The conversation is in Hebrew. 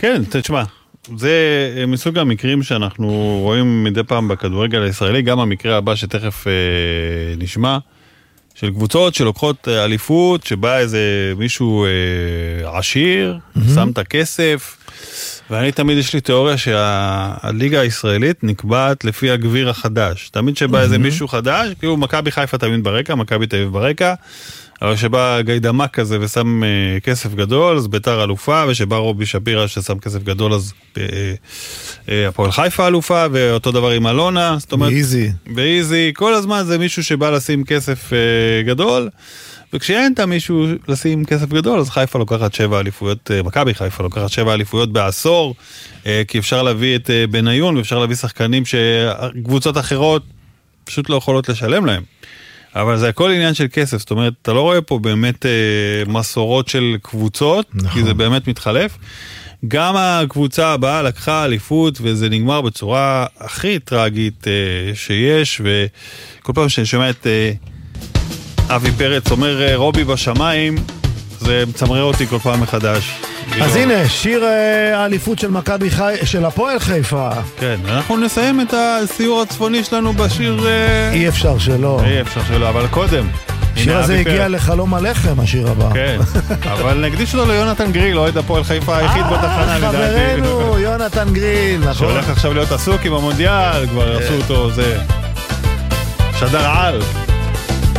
כן, תשמע, זה מסוג המקרים שאנחנו רואים מדי פעם בכדורגל הישראלי, גם המקרה הבא שתכף נשמע, של קבוצות שלוקחות אליפות, שבא איזה מישהו עשיר, שם את הכסף, ואני תמיד יש לי תיאוריה שהליגה הישראלית נקבעת לפי הגביר החדש. תמיד שבא איזה מישהו חדש, כאילו מכבי חיפה תמיד ברקע, מכבי תל אביב ברקע, אבל שבא גיידמק כזה ושם כסף גדול, אז ביתר אלופה, ושבא רובי שפירא ששם כסף גדול, אז הפועל חיפה אלופה, ואותו דבר עם אלונה, זאת אומרת, באיזי, כל הזמן זה מישהו שבא לשים כסף גדול, וכשאין את מישהו לשים כסף גדול, אז חיפה לוקחת 7 אליפויות, מכבי חיפה לוקחת 7 אליפויות בעשור, כי אפשר להביא את בניון, ואפשר להביא שחקנים שקבוצות אחרות פשוט לא יכולות לשלם להם. אבל זה הכל עניין של כסף, זאת אומרת, אתה לא רואה פה באמת מסורות של קבוצות, נכון. כי זה באמת מתחלף. גם הקבוצה הבאה לקחה אליפות, וזה נגמר בצורה הכי טרגית שיש, וכל פעם שאני שומע את אבי פרץ אומר רובי בשמיים, זה מצמרר אותי כל פעם מחדש. אז הנה, שיר האליפות של מכבי של הפועל חיפה. כן, אנחנו נסיים את הסיור הצפוני שלנו בשיר... אי אפשר שלא. אי אפשר שלא, אבל קודם. השיר הזה הגיע לחלום הלחם, השיר הבא. כן, אבל נקדיש אותו ליונתן גריל, אוהד הפועל חיפה היחיד בתחנה. חברנו, יונתן גריל, נכון. שהולך עכשיו להיות עסוק עם המונדיאל, כבר עשו אותו, זה שדר על.